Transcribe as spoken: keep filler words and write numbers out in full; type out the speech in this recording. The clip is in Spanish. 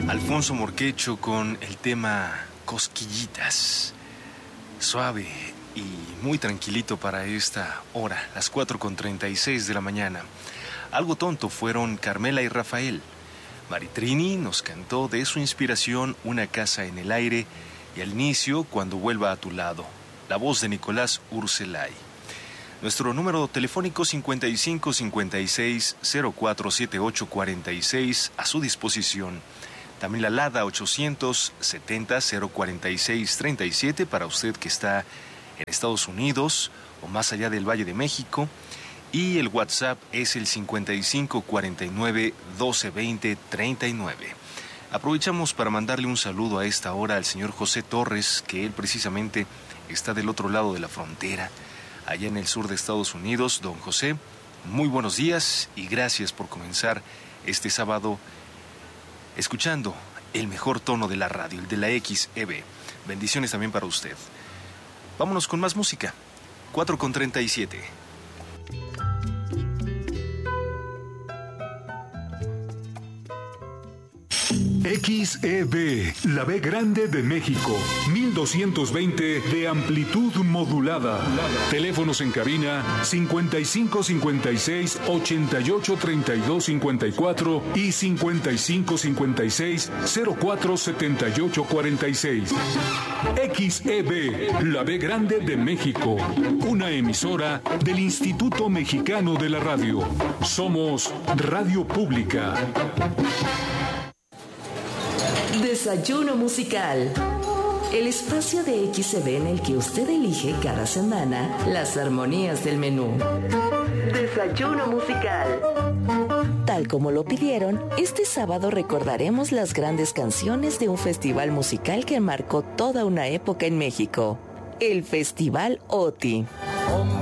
Alfonso Morquecho con el tema Cosquillitas. Suave y muy tranquilito para esta hora, las cuatro con treinta y seis de la mañana. Algo tonto fueron Carmela y Rafael. Maritrini nos cantó de su inspiración Una casa en el aire y al inicio Cuando vuelva a tu lado, la voz de Nicolás Urselay. Nuestro número telefónico cincuenta y cinco cincuenta y seis cero cuatro setenta y ocho cuarenta y seis a su disposición. También la LADA ochocientos setenta cero cuarenta y seis treinta y siete para usted que está en Estados Unidos o más allá del Valle de México. Y el WhatsApp es el cincuenta y cinco cuarenta y nueve doce veinte treinta y nueve. Aprovechamos para mandarle un saludo a esta hora al señor José Torres, que él precisamente está del otro lado de la frontera, allá en el sur de Estados Unidos. Don José, muy buenos días y gracias por comenzar este sábado escuchando el mejor tono de la radio, el de la X E B. Bendiciones también para usted. Vámonos con más música. cuatro con treinta y siete. X E B, la B grande de México, mil doscientos veinte de amplitud modulada. Teléfonos en cabina cincuenta y cinco cincuenta y seis ochenta y ocho treinta y dos cincuenta y cuatro y cincuenta y cinco cincuenta y seis cero cuatro setenta y ocho cuarenta y seis. X E B, la B grande de México, una emisora del Instituto Mexicano de la Radio. Somos Radio Pública. Desayuno musical. El espacio de X E B en el que usted elige cada semana las armonías del menú. Desayuno musical. Tal como lo pidieron, este sábado recordaremos las grandes canciones de un festival musical que marcó toda una época en México. El Festival OTI.